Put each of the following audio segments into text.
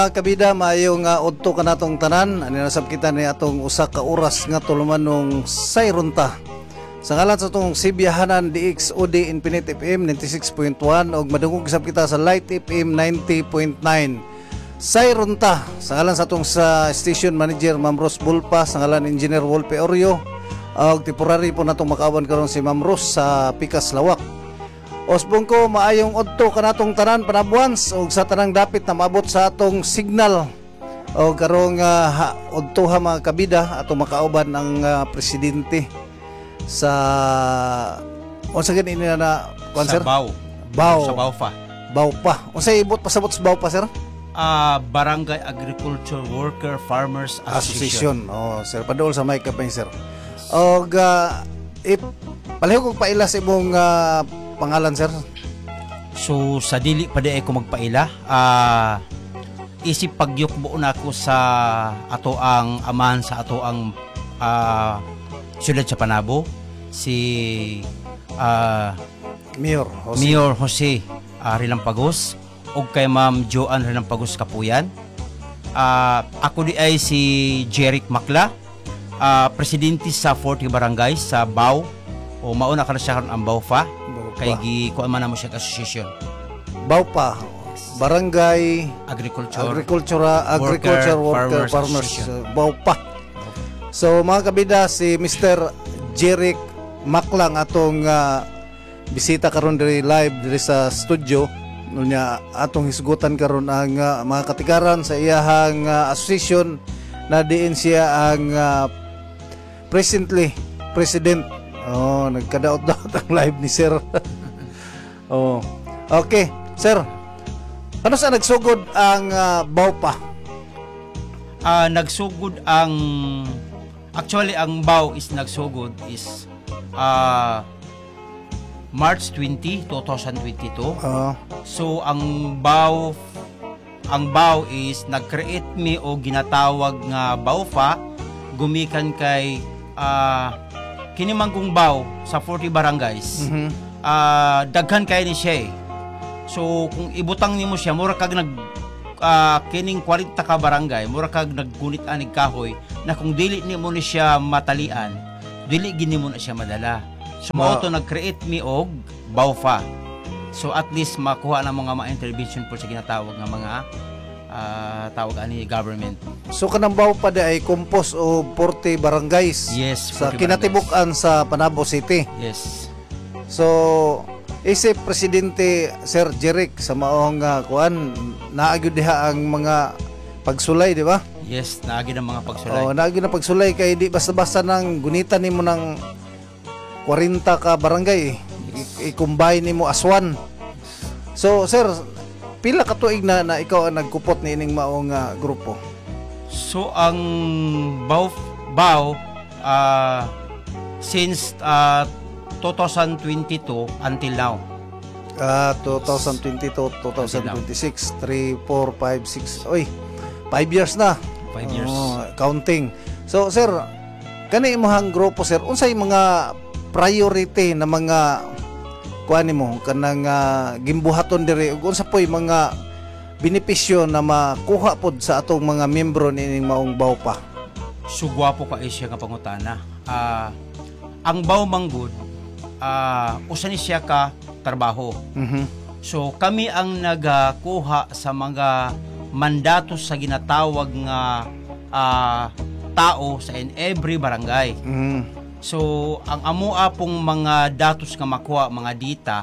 Kabida, maayong udto ka natong tanan. Ani nasab kita ni atong usa ka oras nga tulumanong sayrunta. Sa ngalan sa itong Sibiyahanan DXOD Infinite FM 96.1 og madungog sab kita sa Light FM 90.9. Sayrunta sa ngalan sa itong sa Station Manager Ma'am Ros Bulpa, sa ngalan Engineer Wolpe Oreo, og temporary po natong makaawan karon si Ma'am Ros sa Pikas Lawak. Osbong ko, maayong udto ka natong tanan panabuans og sa tanang dapit na maabot sa atong signal o karong udto ha mga kabida atong makauban ang presidente sa unsa gani ini na sa Bao. Sa Baufa. Baupa. Unsa ibot pasabot sa Baupa, sir? Barangay Agriculture Worker Farmers Association. Oh, sir, padol sa mic kapay, sir. Og palihog kog paila sa imong pangalan, sir. So sa dili pa di ako magpaila, isip pagyukbo na ako sa ato ang aman sa ato ang siyudad sa Panabo, si Mayor Jose Rilampagos og kay Ma'am Joan Rilampagos Kapuyan. Ako di ay si Jeric Makla, presidente sa 40 barangay sa Bao, o mauna ka na siya ang Baufa. Kay kuan man mo siya association. Baupa, Barangay Agriculture Worker Farmers Baupa. So mga kabida, si Mr. Jeric Maklang atong bisita karon diri live diri sa studio. Nunya atong hisgutan karon ang mga katikaran sa iyahang association na diin siya ang president. Oh, nagkadaot-daot ang live ni sir. Oh. Okay, sir. Ano sa nagsugod ang Baupa? Nagsugod ang actually ang Bao is nagsugod is March 20, 2022. So ang Bao is nag-create me o ginatawag nga Baufa gumikan kay kini manggong Bao sa 40 barangays. Daghan kay ni siya. So kung ibutang nimo siya mura kag nag kining 40 ka barangay, mura kag naggunit anig kahoy na kung dili nimo ni siya matalian, dili gini mo na siya madala. So mao to nag-create mi og Baufa. So at least makuha na mga intervention po sa ginatawag nga mga tawag ani government. So kanang Baupa di ay compose o 40 barangays. Yes, sa kinatibuk-an sa Panabo City. Yes. So isip presidente Sir Jeric sa maong kuan naagud diha ang mga pagsulay, di ba? Yes, naagid ang mga pagsulay. Oh, naagid na pagsulay kay di basta-basta nang gunitan nimo ng 40 ka barangay, i-combine nimo as one. So sir, pila ka tuig na ikaw ang nagkupot ni ining maong grupo? So ang Bao since 2022 until now. 2022, 2026, 3, 4, 5, 6. Oy, 5 years na. 5 years. Counting. So sir, kani imong grupo sir, unsay mga priority na mga kuan nimo kanang gimbuhaton diri ug unsa poy mga benepisyo na makuha pod sa atong mga miyembro nining maong Baupa? Sugwapo ka siya nga pangutana. Ang Bao manggod usa ni siya ka trabaho. So kami ang nagakuha sa mga mandato sa ginatawag nga tao sa in every barangay. So ang amua pong mga datos nga makuha mga dita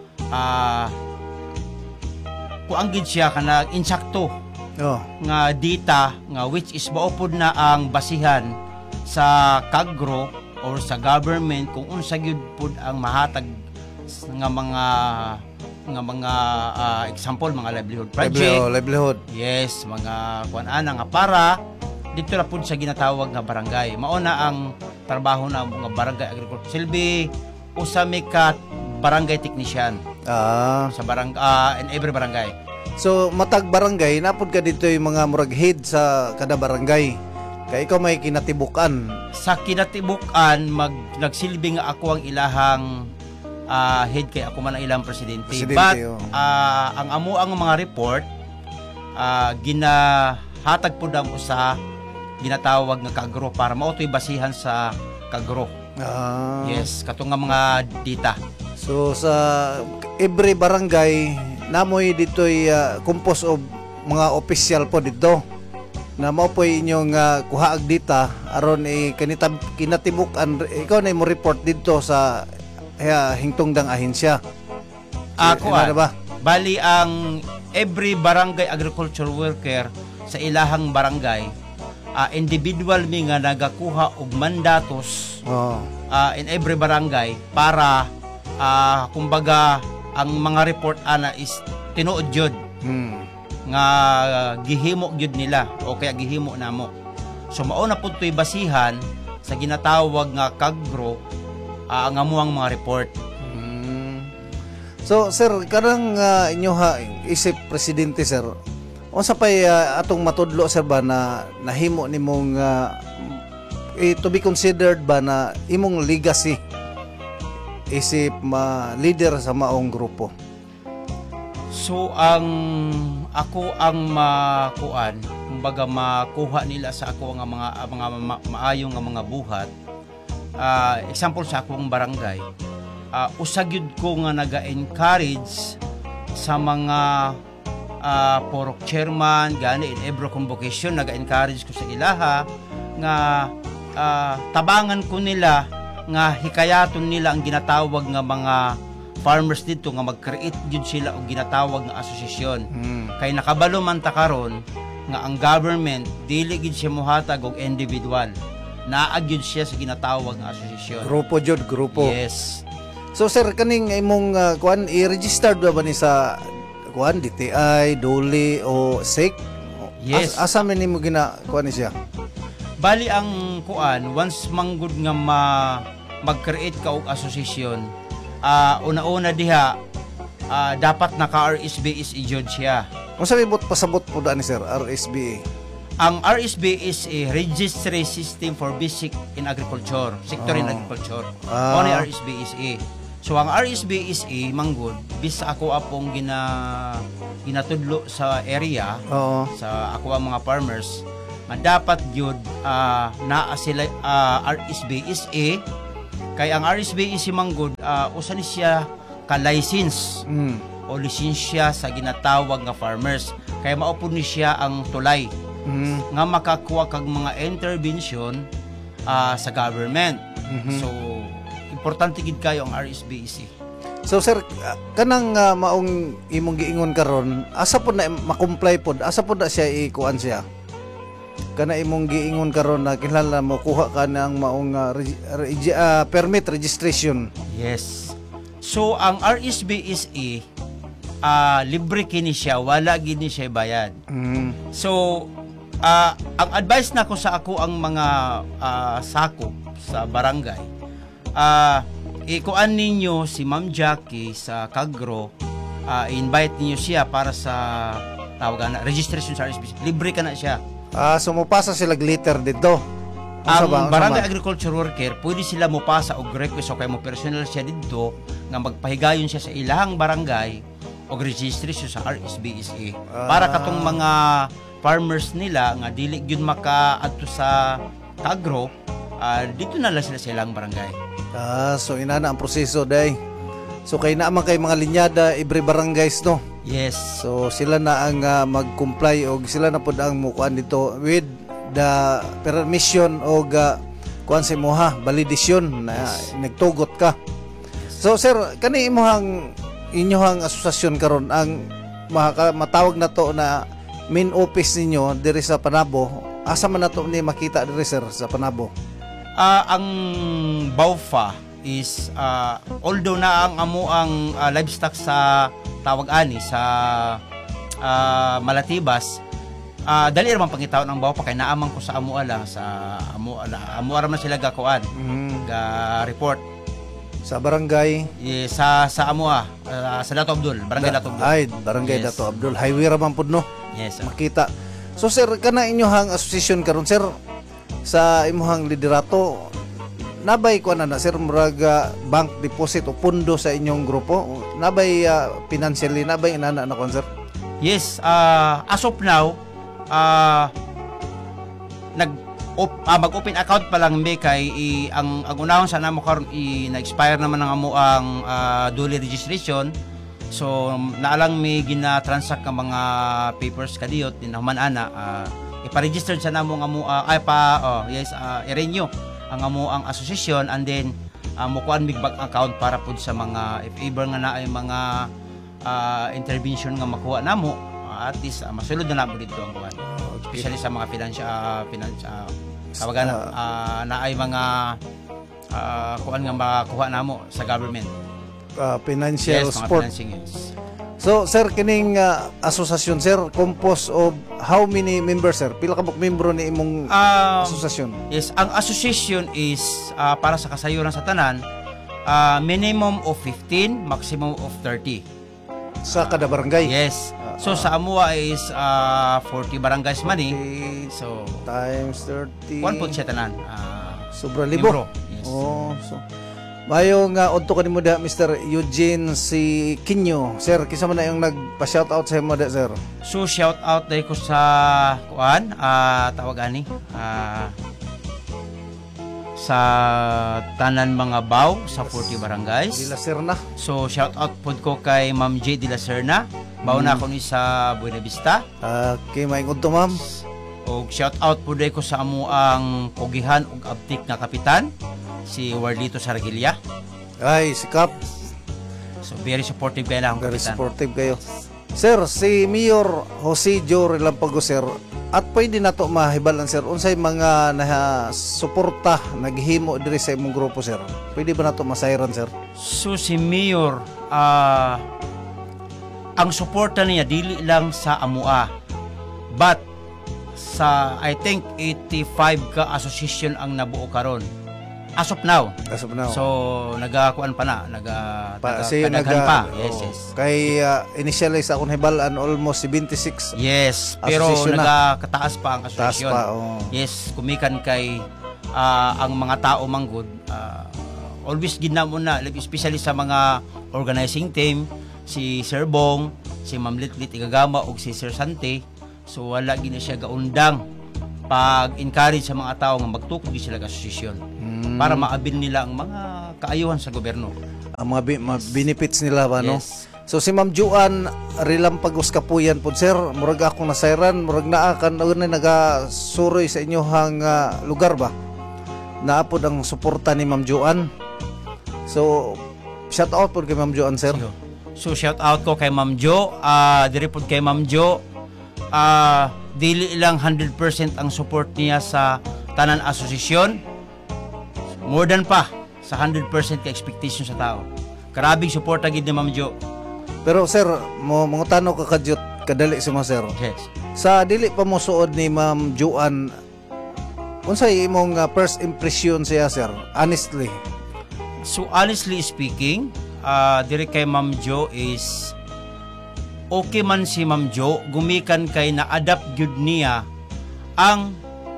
kuanggid siya kana insakto nga dita nga which is maupod na ang basihan sa kagro or sa government kung unsa gyud pud ang mahatag nga mga example mga livelihood project. Livelihood. Yes, mga kuan-ana nga para dito na pud sa ginatawag nga barangay. Mao na ang trabaho na mga barangay agriculture silbi usa mi ka barangay technician. Sa barangay in every barangay. So matag barangay napud ka dito yung mga murag head sa kada barangay. Kay ikaw may kinatibukan. Sa kinatibukan nagsilbi nga ako ang ilahang head kay ako man ang ilang presidente. But ang amo ang mga report ginahatag po damo sa ginatawag nga kagro para mautoy basihan sa kagro. Yes, katong nga mga data. So sa every barangay namoy dito'y compose of mga official po dito na mao po inyong kuhaag dita aron kinatibuk-an ikaw na mo report dito sa hingtungdang ahensya. Kuan ba? Bali ang every barangay agriculture worker sa ilahang barangay individual mi nga nagakuha og mandatos in every barangay para kumbaga ang mga report ana is tinuod jud nga gihimo gyud nila o kaya gihimo namo. So mao na pud toy basihan sa ginatawag nga kagro ang amuang mga report. So sir, kanang inyo isip presidente sir, unsa pay atong matudlo sir ba na nahimo nimong to be considered ba na imong legacy isip leader sa maong grupo? So ako ang makuan, kumbaga makuha nila sa ako nga mga maayong nga mga buhat. Example sa akong barangay, usagyud ko nga naga-encourage sa mga porok chairman gani in every convocation, naga-encourage ko sa ilaha nga tabangan ko nila nga hikayaton nila ang ginatawag nga mga farmers dito nga mag-create gyud sila og ginatawag nga asosasyon. Kay nakabalo man ta karon nga ang government dili gyud siya mohatag og individual. Naa gyud siya sa ginatawag nga asosasyon. Grupo. Yes. So sir, kaning imong kuan i-registered ba ni sa kuan DTI, DOLE o SEC? Yes. Asa man nimo kuan ni siya? Bali ang kuan once manggod nga mag-create ka og asosasyon, una-una diha dapat naka-RSB is i-judge siya. Kung sabi pasabot po ni sir, RSBA. Ang RSB is a registry system for basic in agriculture, sector in agriculture. Only RSB is a. So ang RSB is a manggod bisa ako apong ginatudlo sa area sa ako ang mga farmers nga dapat gyud naa sila RSB is a kay ang RSB is manggod usa ni siya ka license o lisensya sa ginatawag nga farmers kay mao pud ni siya ang tulay nga makakuha kag mga intervention sa government. So importante gid kayo ang RSBC. So sir, kanang maong imong giingon karon, asa pud na makomply pod, asa pud na siya ikuan siya? Kana imong giingon karon na kinahanglan mo kuha ka ng maong permit registration. Yes. So ang RSBSE libre kini siya, wala gid ni siya bayad. So ang advice nako sa ako ang mga sakop sa barangay, ikuan ninyo si Ma'am Jackie sa Kagro, invite niyo siya para sa tawagan na registration sa RSBC. Libre ka na siya. So mupasa sila glitter dito. Ang barangay agriculture worker, pwede sila mupasa og request o kay mo personal siya dito nga magpahigayon siya sa ilahang barangay og registration sa RSBSA. Para katong mga farmers nila nga dili gyud makaadto sa Kagro, dito na lang sila sa ilang barangay. So inana ang proseso day. So kay naa man kay mga linyada every barangays no. Yes. So sila na ang mag-comply og sila na pud ang mukuan dito with the permission og kuan si moha validation na nagtugot ka. So sir, kani inyohang asosasyon karon ang matawag na to na main office ninyo diri sa Panabo. Asa man nato ni makita diri sir sa Panabo? Ang BAUFA is although na ang amo ang livestock sa tawag ani sa Malatibas, dali raman pangitaon ang BAUFA kay naamang ko sa amo lang sa amo ra man sila gakuan ga report sa barangay sa amo sa Dato Abdul, barangay Dato Abdul. Ay, barangay yes. Dato Abdul, highway ra man pud no. Yes, sir. Makita. So sir, kana inyohang association karon sir sa imuhang liderato, nabay ko na sir murag bank deposit o pundo sa inyong grupo, nabay financially nabay inana na kon sir? Yes, as of now, mag-open account pa lang may kay ang unahon sa namo karon na-expire naman ang amo ang duly registration. So naalang may gina-transact ang mga papers kadiyot dinhuman ana ipa-register sa namo ang amo i-renew ang amo ang association, and then mukuan mig bank account para pud sa mga if ever nga naay mga intervention nga makuha namo, at least masulod na namo dito ang kuan, especially sa mga financial kawagan naay mga kuan nga makuha namo sa government. Financial Yes, mga support. financing, yes. So sir, kining asosasyon sir composed of how many members sir? Pila ka buk membro ni imong asosasyon? Yes, ang association is para sa kasayuran sa tanan, minimum of 15, maximum of 30. Sa kada barangay? Yes. So sa Amua is 40 barangays man eh. So Times 30. 1 po siya tanan. Sobra libo. Libro. Yes. Oh, so mayong udto kanimo da Mr. Eugene si Kinyo. Sir, kisa man na yung nagpa-shout out sa imo da sir? So shout out day ko sa kuan, tawag ani, sa tanan mga baw sa 40 barangays. Dila sir na. So shout out pod ko kay Ma'am J. De La Serna. Baw na ako ni sa Buena Vista. Okay, maing udto ma'am. Og shout out po day ko sa amo ang pogihan ug abtik nga kapitan si Warlito Sargilia. Ay, sikap. So very supportive kayo lang Very kapitan. supportive kayo. Sir, si Mayor Jose Joe Relampago sir, at pwede na to mahibalan sir, unsay mga suporta naghimo diri sa imong grupo sir? Pwede ba na to masayran sir? So si Mayor, ang suporta niya dili lang sa Amua, but sa I think 85 ka association ang nabuo karon as of now. As of now. So nagakuan pa na, Naga- pa. Yes, oh, yes. Kay initially sa akong hibalan almost 76. Yes, pero Association na. nagakataas pa ang Taas association. pa. Oh. Yes, kumikan kay ang mga tao manggod, always ginamo na, like, especially sa mga organizing team, si Sir Bong, si Ma'am Litlit Igagama ug si Sir Sante. So wala gina siya gaundang pag-encourage sa mga tao nga magtukod sila sa association para maabil nila ang mga kaayuhan sa gobyerno. Ang mga benefits nila ba no? Yes. So si Ma'am Juan Relampagos Kapuyan po sir, murag akong nasayran, murag naa kan nagasuroy sa inyohang lugar ba? Naapod ang suporta ni Ma'am Juan. So shout out po kay Ma'am Juan sir. So shout out ko kay Ma'am Jo, diri pod kay Ma'am Jo. Dili lang 100% ang support niya sa tanan asosasyon, more than pa sa 100% ka expectation sa tao. Karabing support gid ni Ma'am Jo. Pero sir, mga tanong ka kadyot kadali si mo sir. Yes. Sa dili pa mo suod ni Ma'am Juan, unsay imong first impression siya sir? Honestly. So honestly speaking, diri kay Ma'am Jo is okay man si Ma'am Jo, gumikan kay na-adapt gyud niya ang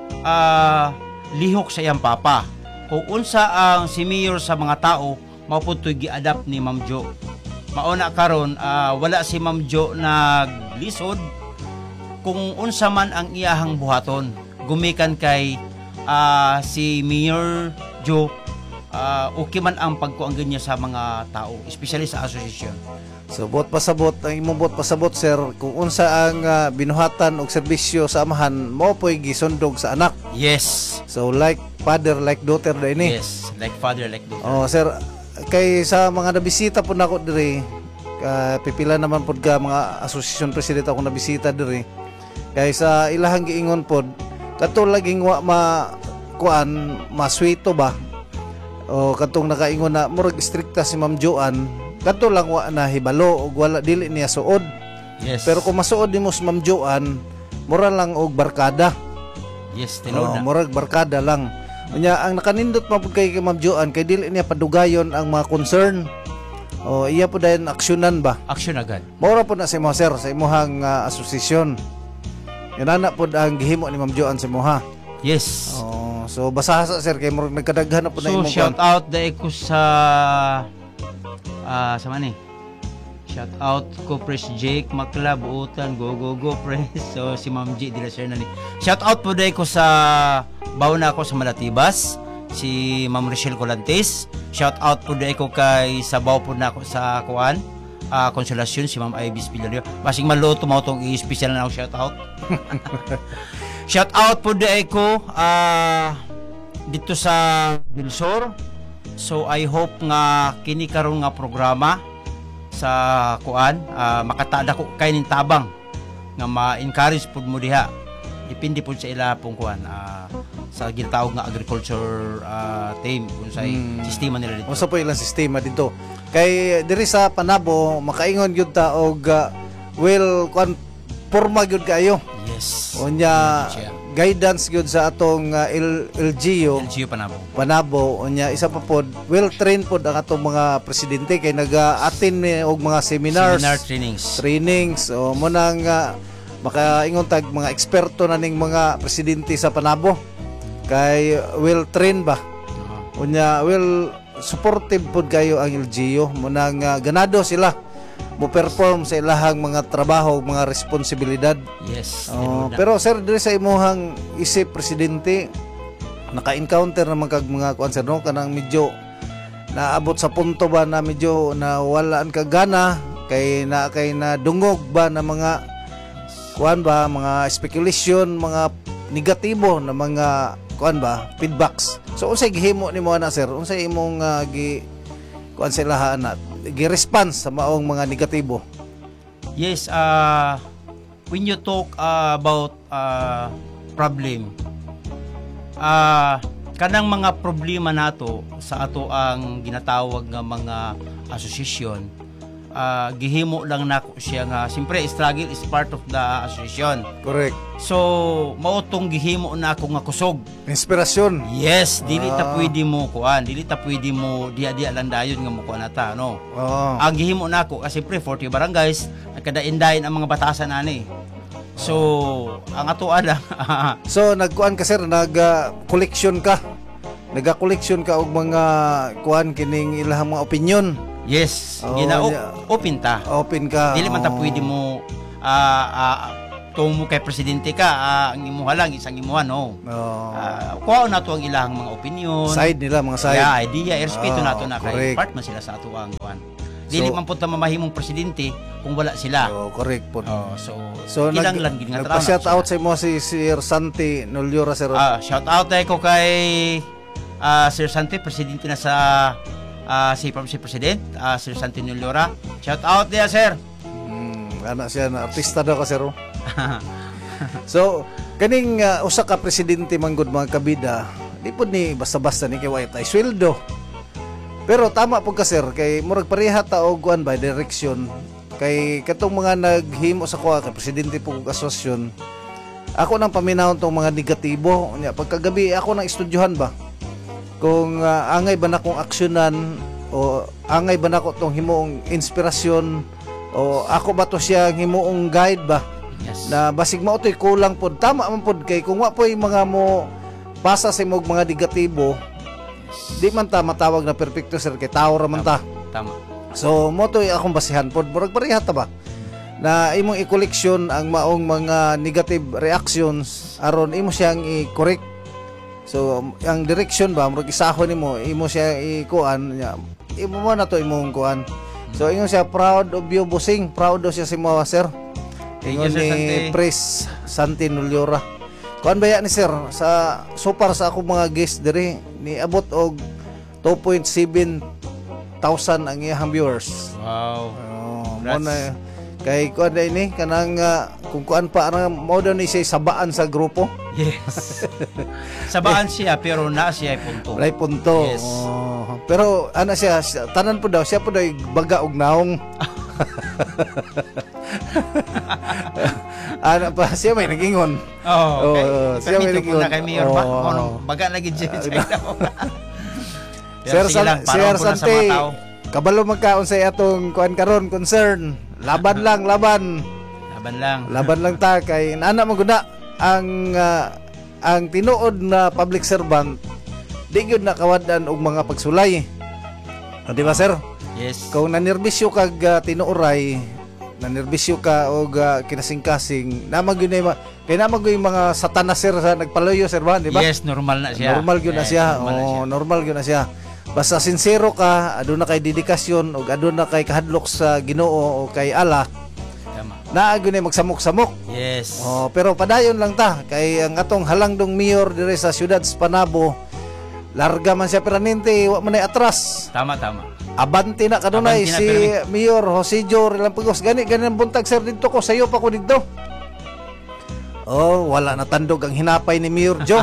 lihok sa iyang papa. Kung unsa ang si Mayor sa mga tao, maputoy gi-adapt ni Ma'am Jo. Mauna karon, wala si Ma'am Jo naglisod kung unsa man ang iyahang buhaton. Gumikan kay si Mayor Jo, okay man ang pagkuanggan niya sa mga tao, especially sa association. So bot pasabot ang imong bot pasabot sir kung unsa ang binuhatan og serbisyo sa amahan mo po'y gisundog sa anak. Yes. So like father like daughter da ini. Yes, like father, like daughter. Oh sir, kay sa mga nabisita po nako diri, pipila naman pod ka mga asosasyon president ako nabisita diri. Kay sa ilahang giingon pod, kato laging wa kuan maswito ba? O katong nakaingon na murag strikta si Ma'am Joan, kato lang wa na hibalo og wala dili niya suod. Yes. Pero kung masuod nimo si Ma'am Joan, mura lang og barkada. yes, tinod na. Murag barkada lang. Unya ang nakanindot mapud kay Ma'am Joan kay dili niya padugayon ang mga concern. O iya po dayon aksyonan ba? Action agad. Mura po na si mo sir sa imuhang asosasyon. Yan ana po ang gihimo ni Ma'am Joan sa imuha. Yes. So basaha sa sir kay murag nagkadaghan na po na So imong shout out dai ko sa sa mani. Shout out ko Pres Jake Makla Buutan, go Pres. So si Ma'am G dila share na ni. Shout out po dai ko sa bawna ko sa Malatibas, si Ma'am Rochelle Colantes. Shout out po dai ko kay sabaw po na ako sa kuan. Konsolasyon si Ma'am Ibis Pilario. Basing maluto mo tong i-special na ako shout out. Shout out po dai ko dito sa Bilsor. So I hope nga kini karon nga programa sa kuan makatada ko kay ning tabang nga ma-encourage pud mo diha. Depende pud sa ila pong kuan sa ginatawag nga agriculture team kung sa sistema nila dito. Unsa po ilang sistema dito? Kay diri sa Panabo makaingon gyud ta og kuan porma gyud kayo. Yes. Unya guidance gyud sa atong LGU Panabo unya isa pa pod well trained pod ang atong mga presidente kay naga-attend ni og mga seminar trainings o mo nang makaingon tag mga eksperto na ning mga presidente sa Panabo kay well trained ba unya well supportive pod kayo ang LGU mo nang ganado sila mo perform sa ilahang mga trabaho, mga responsibilidad. Yes. Pero sir, diri sa imuhang isip presidente, naka-encounter naman kag mga kuan sir no kanang medyo naabot sa punto ba na medyo nawalaan ka gana kay na dungog ba na mga kuan ba, mga speculation, mga negatibo na mga kuan ba, feedbacks. So unsay gihimo nimo na sir? Unsay imong kuan sa ilaha na gi-response sa maong mga negatibo? Yes, when you talk about problem, kanang mga problema nato sa ato ang ginatawag nga mga association, gihimo lang nako siya nga siyempre struggle is part of the association. Correct. So mao tong gihimo na ako nga kusog inspirasyon. Yes, dili ta pwede mo kuan, dili ta pwede mo dia lang dayon nga mo kuan ata no. Ang gihimo nako kasi pre 40 barangays nagkadaindayin ang mga batasan ani. So ang ato lang so nagkuan ka sir, nag-collection ka. Naga-collection ka og mga kuan kining ilahang mga opinion. Yes, open ta. Open ka. Dili man ta pwede mo mo kay presidente ka, ang imuha lang isang imuha no. Kuha na to ang ilahang mga opinion. Side nila, mga side. Yeah, idea, respeto nato na kay correct. part man sila sa ato ang kuan. Dili man pud ta mamahimong presidente kung wala sila. Correct po. So ilang lang gid nga shout out sa imo si Sir Santi Nulyora sir. Shout out ko kay Sir Santi, presidente na sa si President, Sir Santi Nulyora. Shout out dia sir. Ana siya na artista daw ka sir. So kaning usa ka presidente manggod mga kabida, di pud ni basta-basta ni kay way tay sweldo. Pero tama po ka sir kay murag pareha ta og kuan by direction kay katong mga naghimo sa kuha kay presidente po kog asosasyon. Ako nang paminahon tong mga negatibo nya pagkagabi ako nang estudyohan ba kung angay ba na kong aksyonan o angay ba na ko tong himuong inspirasyon o ako ba to siya himuong guide ba. Yes. Na basig mao toy kulang pod tama man pod kay kung wa poy mga mo pasa sa imong mga negatibo di man ta matawag na perfecto sir kay tao ra man ta. Tama. So mo toy akong basihan pod murag pareha ta ba na imong i-collection ang maong mga negative reactions aron imo siyang i-correct. So ang direction ba murag isahon nimo imo siya i-kuan imo mo na to imong kuan. So ingon siya proud of you bossing, proud daw siya si mo sir. Ingon ni Pres Santi Nulyora. Kuan baya ni sir sa so far sa ako mga guest diri ni abot og 2.7 thousand ang iyang viewers. Wow. Mo na kay kuan day ni kanang kung kuan pa mo daw ni siya sabaan sa grupo. Yes. Sabaan siya pero na siya ay punto. May punto. Yes. Pero ana siya tanan po daw siya po daw baga og naong. Ana pa siya may nagingon. Okay. Siya may nagingon. Kay Mayor ba? Baga lagi siya. Sir Santi, kabalo magkaon sa atong kuan karon concern. Laban lang. Laban lang ta kay ana mo guna ang tinuod na public servant di gyud nakawadan og mga pagsulay. Di ba sir? Yes. Kung nanerbisyo kag tinuoray, nanerbisyo ka o kinasing-kasing, namag yun kaya namag yung mga satanas sir sa nagpaloyo sir ba, di ba? Yes, normal na siya. Normal yun na Yes, siya. normal na siya. Normal yun na siya. Basta sincero ka, aduna kay dedikasyon o aduna kay kahadlok sa Ginoo o kay Allah, Tama. naagyo na magsamok-samok. Yes. Pero padayon lang ta kay ang atong halangdong mayor dire sa siyudad sa Panabo, larga man siya permanente, wa man ay atras. Tama. Abanti na kanunay Abanti na, si pero Mayor Jose Jo Relampagos. Gani ang buntag sir dito ko, sayo pa ko dito. Oh, wala na tandog ang hinapay ni Mayor Jo.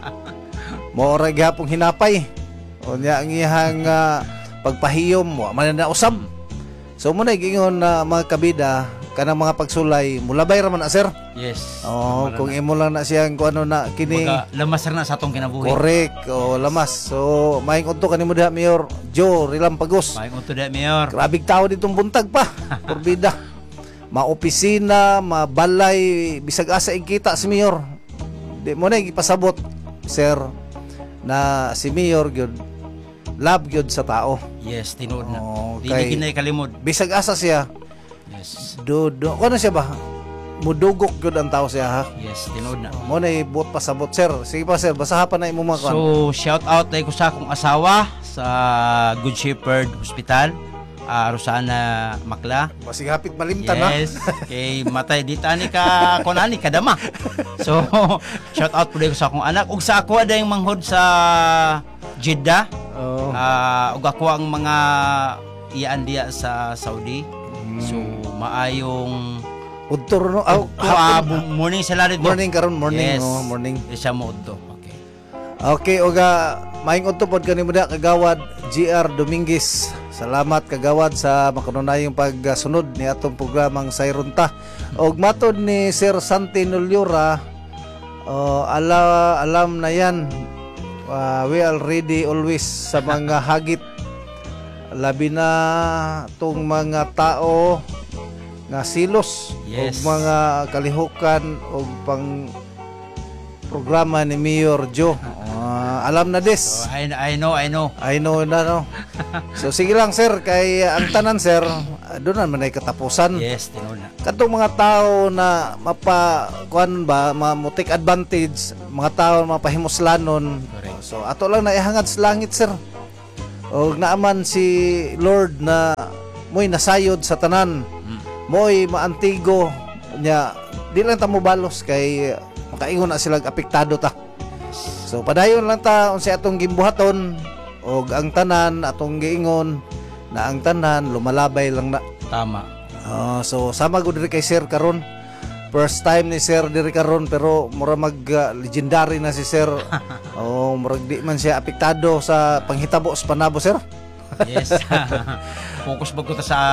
Moora gihapong hinapay. O niya ang iyang pagpahiyom, wa man na usab. So muna gingon na mga kabida kanang mga pagsulay, mulabay ra man na sir. Yes. Oh, kung imo lang na siyang kung ano na kini. Baga, lamas na sa atong kinabuhi. Correct. O lamas. So maing udto kanimo diha Mayor Jo Relampagos. May unto da, Mayor. Grabing tao ditong buntag pa. Porbida. Maopisina, mabalay, bisag asa ikita si Mayor. Di mo na ipasabot, sir, na si Mayor gyud love gyud sa tao. Yes, tinuod na. Di Okay. ginay kalimod. Bisag asa siya, Yes. ano siya ba? Mudugok gyud ang tao siya ha. Yes, tinuod na. Mo na ibuot pasabot, sir. Sige pa sir, basaha pa na imo mga kuan. So, shout out tayo ko sa akong asawa sa Good Shepherd Hospital, Rosana Makla. Basig hapit malimtan ha. Yes, kay matay dita ni ka kunani kadama. So, shout out po ko sa akong anak ug sa ako ada yung manghod sa Jeddah. Oh. Ug ako ang mga iyaan diya sa Saudi. So, maayong Udtor no. morning sa larit Morning karon, morning. Yes. Oh, morning. Di siya mo udto. Okay. Okay, oga maing udto pod kanimo da kagawad GR Dominguez. Salamat kagawad sa makanunayong pagsunod ni atong programang Sayrunta. Og matod ni Sir Santi Nulyura, alam na yan. We already always sa mga hagit, labi na tong mga tao nga silos Yes. og mga kalihukan og pang programa ni Mayor Jo. Alam na So, des. I know. I know na no. So sige lang sir, kay ang tanan sir, doon naman ay katapusan. Yes, tinuod na. Katong mga tao na kuan ba, take advantage, mga tao na mapahimuslanon. Correct. So ato lang na ihangad sa langit sir. Og naaman si Lord na mo'y nasayod sa tanan. Mo'y maantigo nya, di lang ta mo balos kay makaingon na sila apektado ta. So padayon lang ta unsay atong gimbuhaton og ang tanan atong giingon na ang tanan lumalabay lang na. Tama. So sama gud diri kay Sir karon. First time ni Sir diri karon pero mura legendary na si Sir. Murag di man siya apektado sa panghitabo sa Panabo Sir. Yes. Focus ba ko ta sa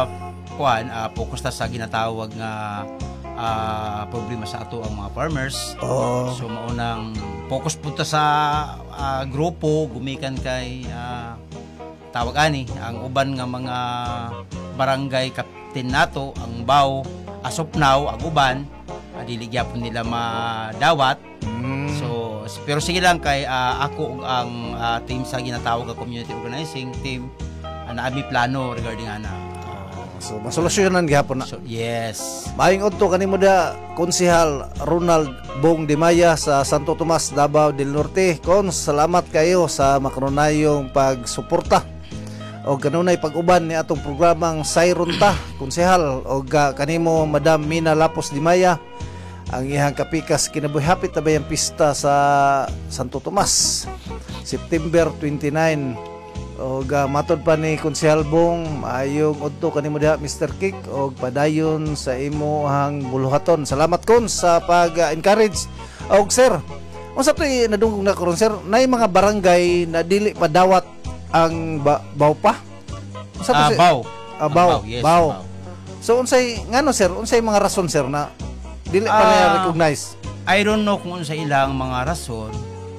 focus ta sa ginatawag nga problema sa ato ang mga farmers. So maunang focus punta sa grupo gumikan kay tawag ani ang uban nga mga barangay captain nato ang baw asopnaw ang uban dili gyapon nila madawat. So pero sige lang kay ako ug ang team sa ginatawag nga community organizing team naami plano regarding ana. So masolusyonan gyapon na. So, yes. Maayong udto kanimo da Konsehal Ronald Bong Dimaya sa Santo Tomas, Davao del Norte. Salamat kayo sa makanunayong pagsuporta o kanunay pag-uban ni atong programang Sayrunta, Konsehal, o kanimo Madam Mina Lapos Dimaya, ang ihang kapikas kinabuhi-hapit na bayang pista sa Santo Tomas, September 29. O matod pa ni Konsehal Bong, ayong udto kanimo diha Mr. Kick og padayon sa imong buluhaton. Salamat kon sa pag-encourage. Og sir, unsa toy nadungog na karon sir, nay mga barangay na dili padawat ang baw pa? Unsa to Baw. Baw. Yes, Baw. So unsay ngano sir, unsay mga rason sir na dili pa na recognize? I don't know kung sa ilang mga rason.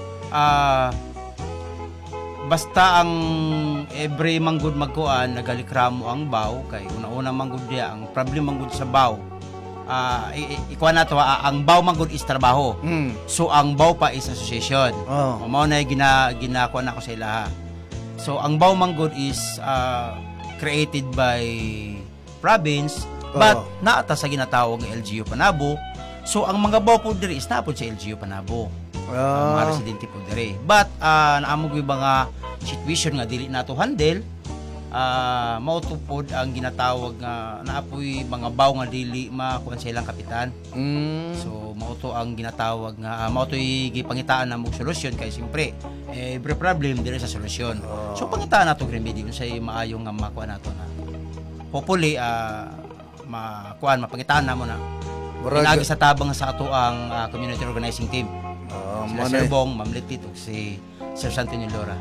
Basta ang every manggod magkuan nagalikramo ang baw kay una-una manggod dia ang problem manggod sa baw. Ikuan nato ang baw manggod is trabaho. So ang baw pa is association. Mao na ginakuan nako sa ilaha. So ang baw manggod is created by province, but naata sa ginatawag nga LGU Panabo. So ang mga baw po diri is naapod sa LGU Panabo. Mga residente po diri. But naamog yung mga situation nga dili nato handle, mauto pod ang ginatawag nga naapoy mga baw nga dili makuan sa ilang kapitan. So mauto ang ginatawag nga mautoy gipangitaan na mong solusyon kay siyempre every problem diri sa solusyon. So pangitaan nato remedy unsay maayong nga makuan nato na hopefully mapangitaan namo na pinagi sa tabang sa ato ang community organizing team. Sila Sir Bong, Ma'am Litit, ug si Sir Santino Lora.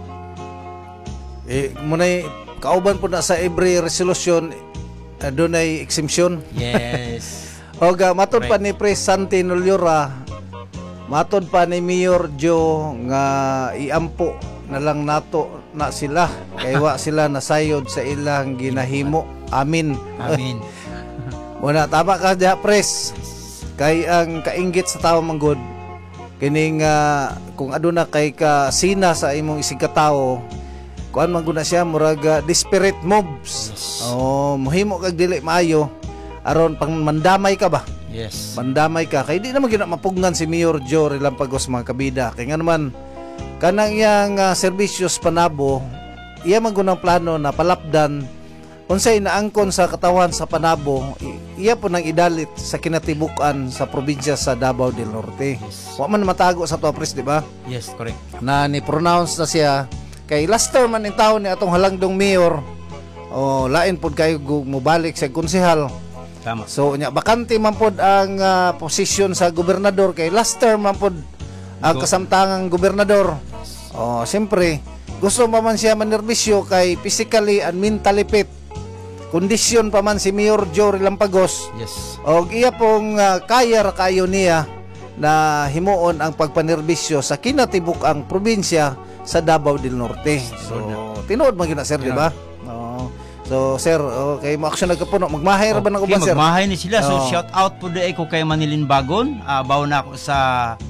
Munay kauban po na sa every resolution doon ay exemption. Yes. Oga, matod pa ni Pres Santino Lora, matod pa ni Mayor Joe nga iampo na lang nato na sila. Kay wa sila nasayod sa ilang ginahimo. Amin. Amin. Muna, tama ka diha, Pres. Kay ang kainggit sa tao manggod kining kung aduna kay ka sina sa imong isig katao, kuan man guna siya murag desperate moves. Mohimo kag dili maayo aron pang mandamay ka ba? Yes. Mandamay ka kay di naman gyud mapugnan si Mayor Joe Relampagos mga kabida. Kay nga naman kanang iyang serbisyos Panabo, iya man gunang plano na palapdan unsay naangkon sa katawan sa Panabo, iya po nang idalit sa kinatibukan sa probinsya sa Davao del Norte. Yes. Wa man matago sa to, Pres, di ba? Yes, correct. Na ni-pronounce na siya kay last term man in taon ni atong halangdong mayor. Lain pod kayo mubalik sa konsehal. Tama. So nya bakante man pod ang posisyon sa gobernador kay last term man pod ang kasamtangang gobernador. Siyempre gusto pa man siya manerbisyo kay physically and mentally fit. Kondisyon pa man si Mayor Joe Relampagos. Yes. Og iya pong kaya ra kayo niya na himuon ang pagpanerbisyo sa kinatibuk-ang probinsya sa Davao del Norte. So tinuod man gyud na, sir, di ba? So sir, okay mo action nagkapuno. Magmahay ra ba nang uban, sir? Magmahay ni sila. So shout out po dai ko kay Manilin Bagon. Bawo na ako sa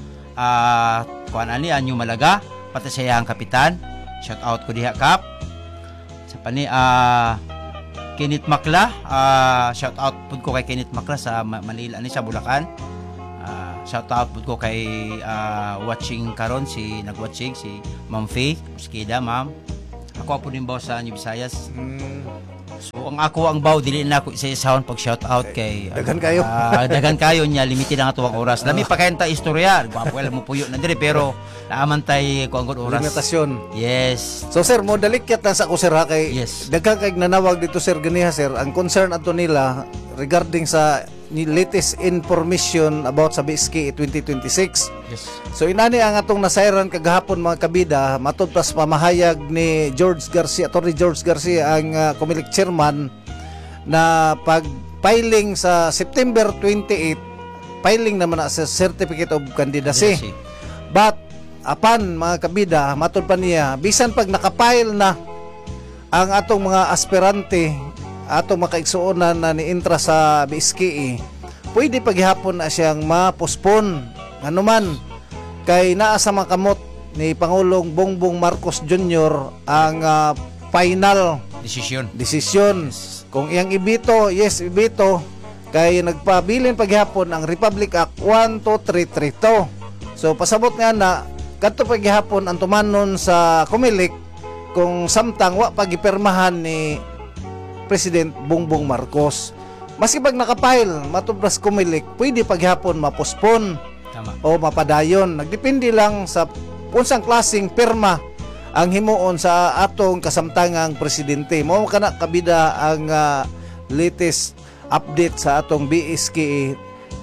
kuan ani Anyo Malaga, pati sa iyang kapitan. Shout out ko diha kap. Sa pani Kenneth Makla, shout out pud ko kay Kenneth Makla sa Manila ani sa Bulacan. Shout out pud ko kay watching karon si nagwatching si Ma'am Faye, Skida, ma'am. Ako po din baw sa New Visayas. So ang baw dili na ako isa-isahon pag shout out kay daghan kayo. Daghan kayo nya limited ang atuang oras. Lami pa kayanta istorya. Gwapo mo puyo na dire pero naaman tay ko ang oras. Limitasyon. Yes. So sir, mo dalikyat lang sa ako, sir, ha, kay daghan kay nanawag dito, sir, ganiha, sir. Ang concern ato nila regarding sa latest information about sa BSK 2026. Yes. So inani ang atong nasayran kagahapon, mga kabida, matod pas pamahayag ni Attorney George Garcia, ang Comelec chairman, na pag filing sa September 28, filing naman na sa Certificate of Candidacy. But apan, mga kabida, matod pa niya, bisan pag nakapile na ang atong mga aspirante, atong makaigsuonan na niintra sa BSKE, pwede paghihapon na siyang ma-postpone. Ano man, kay naa sa makamot ni Pangulong Bongbong Marcos Jr. ang final desisyon. Kung iyang ibito, yes, ibito, kay nagpabilin paghihapon ang Republic Act 12332. So pasabot nga na kadto paghihapon ang tumanon sa Comelec kung samtang wa pagipirmahan ni President Bongbong Marcos. Maski pag nakapile matubras Comelec, pwede paghapon ma-postpone o mapadayon. Nagdepende lang sa unsang klaseng pirma ang himuon sa atong kasamtangang presidente. Mao kana kabida ang latest update sa atong BSK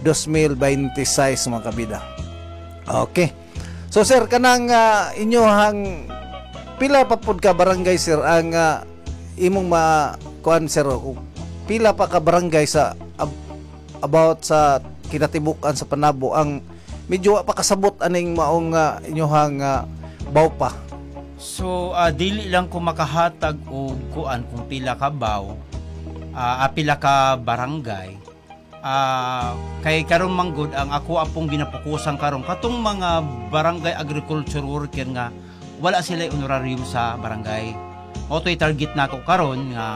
2026, mga kabida. Okay. So sir, kanang inyohang pila pa pud ka barangay, sir, ang imong kuan, sir, pila pa ka barangay sa about sa kinatibukan sa Panabo ang medyo pa kasabot aning maong inyohang baw pa? So dili lang ko makahatag og kuan kung pila ka baw, pila ka barangay. Kay karon manggod ang ako apong ginapokusan karon katong mga barangay agriculture worker nga wala sila honorarium sa barangay. Otoy target nako karon nga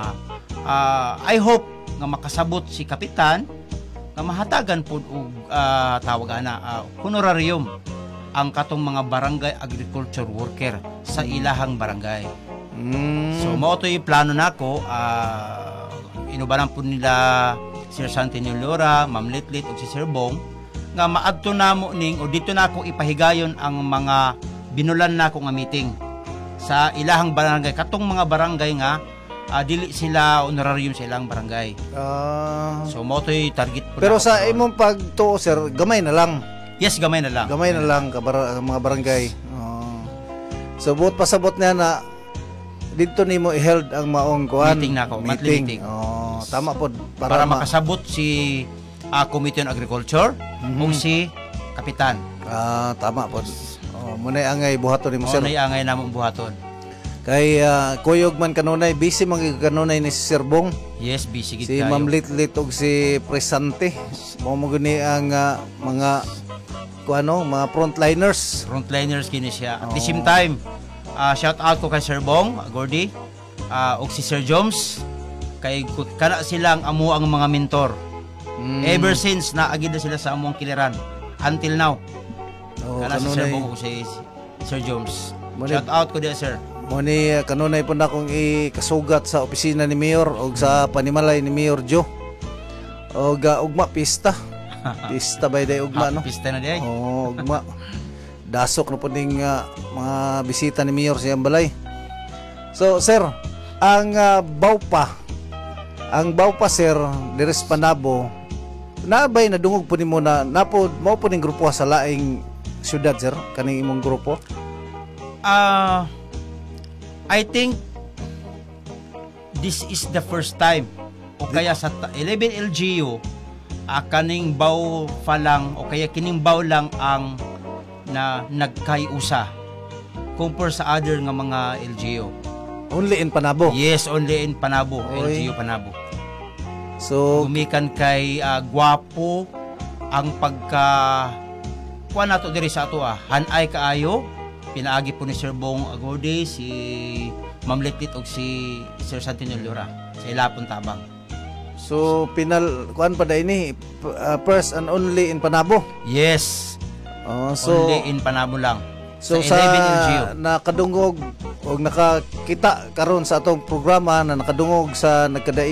I hope nga makasabot si kapitan nga mahatagan pud og tawag ana honorarium ang katong mga barangay agriculture worker sa ilahang barangay. So mao to yung plano nako, inubanan po nila Sir Santino Lora, Ma'am Litlit ug si Sir Bong nga maadto namo ning o dito nako ipahigayon ang mga binulan nako nga meeting sa ilahang barangay, katong mga barangay nga dili sila honorarium sa ilang barangay. So mo to yung target po. Pero sa imong pagtuo sir, gamay na lang. Yes, gamay na lang. Gamay na lang mga barangay. So buot pasabot niya na dito nimo i-held ang maong kuan Meeting nako, monthly meeting. Tama pod para makasabot si Committee on Agriculture ug si kapitan. Tama pod. Munay angay buhaton nimo sir. Munay angay namong buhaton. Kay kuyog man kanunay, busy man kanunay ni si Sir Bong. Yes, busy gid Si kayo. Ma'am Litlit ug si Presante. Mo gani ang mga kuano, mga frontliners. Frontliners kini siya. At the same time, shout out ko kay Sir Bong Gordy, ug si Sir Joms, kay kana silang amo ang mga mentor. Ever since naagid na sila sa among kiliran until now. Kana si Sir Bong ug si Sir Joms. Shout out ko dia sir. Mo ni kanunay po na akong ikasugat sa opisina ni Mayor o sa panimalay ni Mayor Joe. O ugma pista. Pista by day ugma no. Pista na day. Ugma. Dasok na po ding mga bisita ni Mayor sa iyang balay. So sir, ang Bawpa sir, Deres Panabo, nabay nadungog po nimo na napo mao po ning grupo sa laing syudad sir, kaning imong grupo? I think this is the first time o kaya sa 11 LGU kaning baw fa lang o kaya kining baw lang ang na nagkayusa compare sa other nga mga LGU. Only in Panabo? Yes, only in Panabo. LGU Panabo. So gumikan kay gwapo ang pagka kuha nato diri sa ato hanay kaayo. Pinaagi po ni Sir Bong Agorde, si Ma'am Litlit ug si Sir Santino Lora sa ilapon tabang. So kuan pa dai ni first and only in Panabo? Yes. So only in Panabo lang. So sa 11 LGU. nakadungog o nakakita karon sa atong programa na nakadungog sa nagkadai